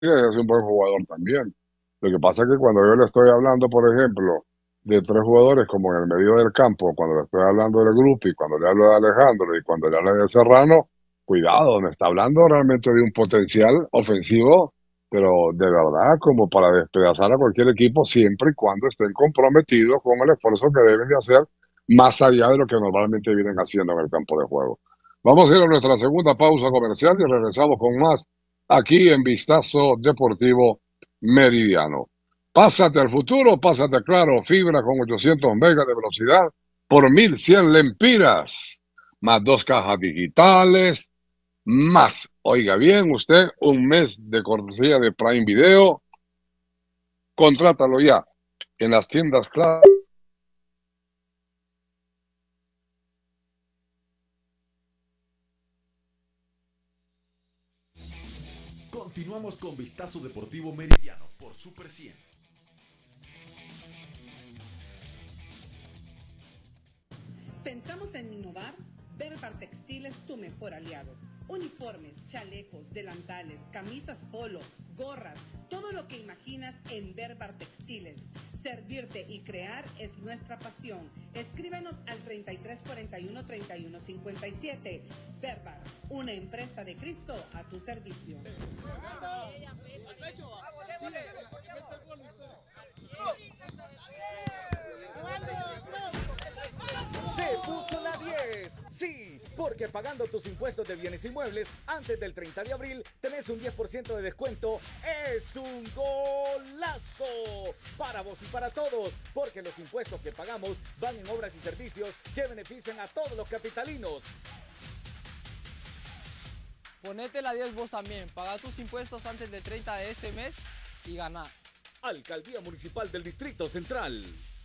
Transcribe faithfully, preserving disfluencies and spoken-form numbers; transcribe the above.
es un buen jugador también. Lo que pasa es que cuando yo le estoy hablando, por ejemplo, de tres jugadores como en el medio del campo, cuando le estoy hablando del grupo y cuando le hablo de Alejandro y cuando le hablo de Serrano, cuidado, me está hablando realmente de un potencial ofensivo, pero de verdad como para despedazar a cualquier equipo siempre y cuando estén comprometidos con el esfuerzo que deben de hacer más allá de lo que normalmente vienen haciendo en el campo de juego. Vamos a ir a nuestra segunda pausa comercial y regresamos con más aquí en Vistazo Deportivo Meridiano. Pásate al futuro, pásate claro, fibra con ochocientos megas de velocidad por mil cien lempiras, más dos cajas digitales, más, oiga bien, usted un mes de cortesía de Prime Video, contrátalo ya en las tiendas Claro. Continuamos con Vistazo Deportivo Meridiano por Super cien. Pensamos en innovar. Berbar Textil es tu mejor aliado. Uniformes, chalecos, delantales, camisas polo, gorras, todo lo que imaginas en Berbar Textiles. Servirte y crear es nuestra pasión. Escríbenos al treinta y tres cuarenta y uno, treinta y uno cincuenta y siete. Berbar, una empresa de Cristo a tu servicio. Se puso la diez. Sí, porque pagando tus impuestos de bienes inmuebles antes del treinta de abril tenés un diez por ciento de descuento. Es un golazo para vos y para todos, porque los impuestos que pagamos van en obras y servicios que benefician a todos los capitalinos. Ponete la diez vos también, paga tus impuestos antes del treinta de este mes y ganá. Alcaldía Municipal del Distrito Central.